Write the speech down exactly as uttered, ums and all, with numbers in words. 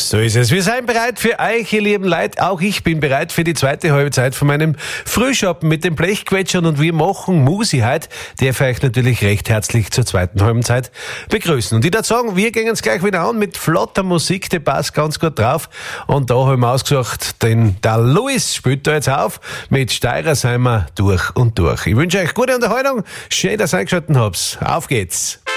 So ist es. Wir sind bereit für euch, ihr lieben Leute. Auch ich bin bereit für die zweite halbe Zeit von meinem Frühschoppen mit den Blechquetschern und wir machen Musi heute. Darf euch natürlich recht herzlich zur zweiten halben Zeit begrüßen. Und ich würde sagen, wir gehen uns gleich wieder an mit flotter Musik, die passt ganz gut drauf. Und da haben wir ausgesucht, denn der Luis spielt da jetzt auf mit Steirersheimer durch und durch. Ich wünsche euch gute Unterhaltung. Schön, dass ihr eingeschaltet habt. Auf geht's.